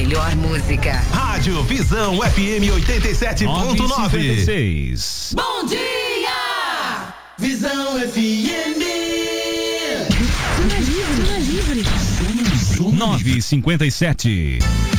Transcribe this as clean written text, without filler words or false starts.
melhor música. Rádio Visão FM 87.9. Bom dia! Visão FM. 9:57.